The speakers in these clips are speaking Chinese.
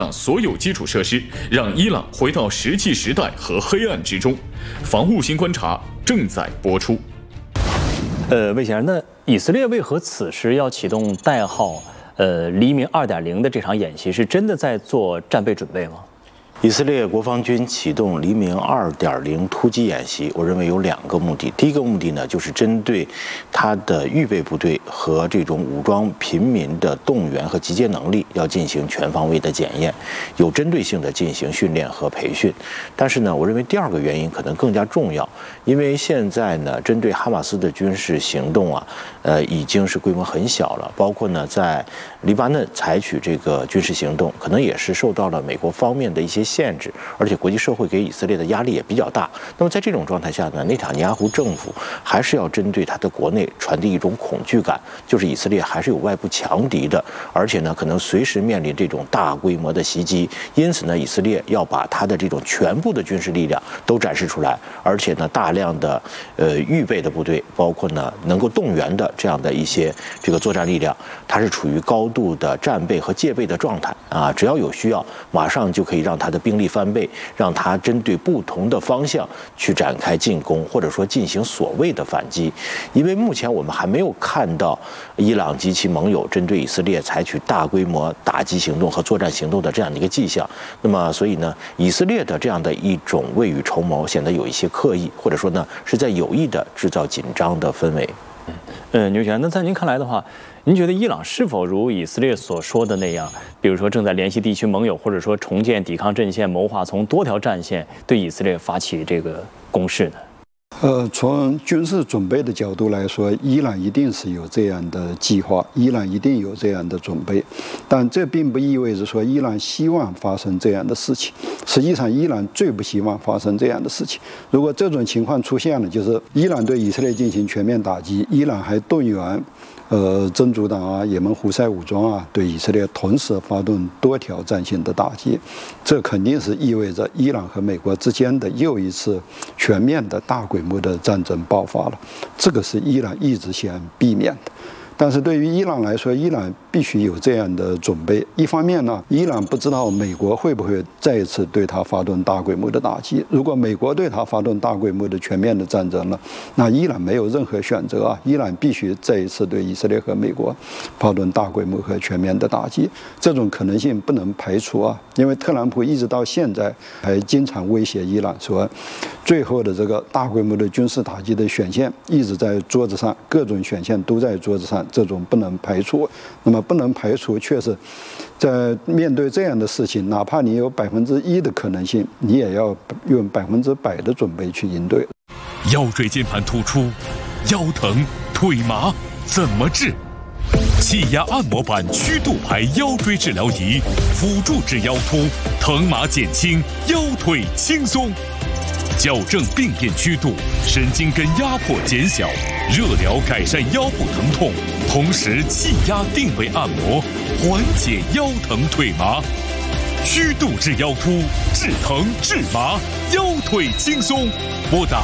所有基础设施，让伊朗回到石器时代和黑暗之中。防务新观察正在播出。 魏先生，那以色列为何此时要启动代号黎明2.0的这场演习？是真的在做战备准备吗？ 以色列国防军启动黎明2.0突击演习，我认为有2个目的。第一个目的呢，就是针对他的预备部队和这种武装平民的动员和集结能力，要进行全方位的检验，有针对性的进行训练和培训。但是呢，我认为第2个原因可能更加重要，因为现在呢，针对哈马斯的军事行动啊，已经是规模很小了，包括呢在黎巴嫩采取这个军事行动，可能也是受到了美国方面的一些限制，而且国际社会给以色列的压力也比较大。那么在这种状态下呢，内塔尼亚胡政府还是要针对他的国内传递一种恐惧感，就是以色列还是有外部强敌的，而且呢可能随时面临这种大规模的袭击。因此呢，以色列要把他的这种全部的军事力量都展示出来，而且呢大量的预备的部队，包括呢能够动员的这样的一些这个作战力量，它是处于高度的战备和戒备的状态啊，只要有需要，马上就可以让他的兵力翻倍，让他针对不同的方向去展开进攻，或者说进行所谓的反击。因为目前我们还没有看到伊朗及其盟友针对以色列采取大规模打击行动和作战行动的这样的一个迹象。那么所以呢，以色列的这样的一种未雨绸缪显得有一些刻意，或者说呢是在有意的制造紧张的氛围。 牛先生，那在您看来的话，您觉得伊朗是否如以色列所说的那样，比如说正在联系地区盟友，或者说重建抵抗阵线，谋划从多条战线对以色列发起这个攻势呢？ 从军事准备的角度来说，伊朗一定是有这样的计划，伊朗一定有这样的准备，但这并不意味着说伊朗希望发生这样的事情。实际上，伊朗最不希望发生这样的事情。如果这种情况出现了，就是伊朗对以色列进行全面打击，伊朗还动员真主党啊、也门胡塞武装啊，对以色列同时发动多条战线的打击，这肯定是意味着伊朗和美国之间的又一次全面的大规模的战争爆发了，这个是伊朗一直想避免的。但是对于伊朗来说，伊朗必须有这样的准备。一方面呢，伊朗不知道美国会不会再一次对他发动大规模的打击。如果美国对他发动大规模的全面的战争了，那伊朗没有任何选择啊，伊朗必须再一次对以色列和美国发动大规模和全面的打击。这种可能性不能排除啊，因为特朗普一直到现在还经常威胁伊朗说，最后的这个大规模的军事打击的选项一直在桌子上，各种选项都在桌子上，这种不能排除。那么不能排除，确实在面对这样的事情，哪怕你有1%的可能性，你也要用100%的准备去应对。 腰椎间盘突出、腰疼、腿麻怎么治？气压按摩板曲度牌腰椎治疗仪，辅助治腰突，疼麻减轻，腰腿轻松。矫正病变曲度，神经根压迫减小，热疗改善腰部疼痛，同时气压定位按摩，缓解腰疼腿麻。曲度治腰突，治疼治麻，腰腿轻松。拨打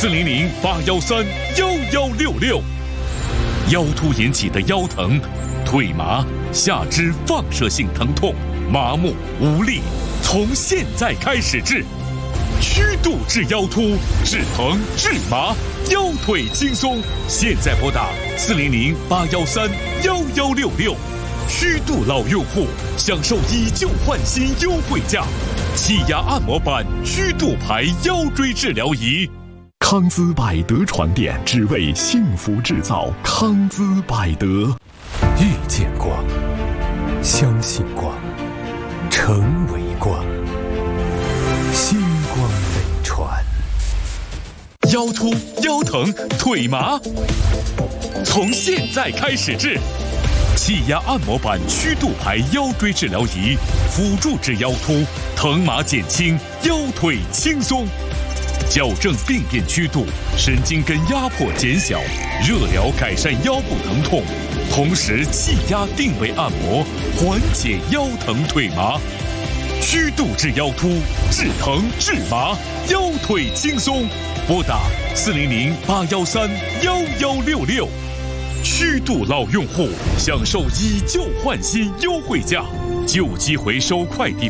400-813-1166。腰突引起的腰疼、腿麻、下肢放射性疼痛、麻木无力，从现在开始治。曲度治腰突，治疼治麻，腰腿轻松。现在拨打400-813-1166。曲度老用户享受以旧换新优惠价，气压按摩板曲度牌腰椎治疗仪。 康姿百德床垫，只为幸福制造。康姿百德， 遇见光，相信光，成为光。星光飞船。 腰突、腰疼、腿麻，从现在开始治。气压按摩板曲度牌腰椎治疗仪，辅助治腰突，疼麻减轻，腰腿轻松。矫正病变曲度，神经根压迫减小，热疗改善腰部疼痛，同时气压定位按摩，缓解腰疼腿麻。曲度治腰突，治疼治麻，腰腿轻松。拨打400-813-1166。曲度老用户享受以旧换新优惠价。 旧机回收快递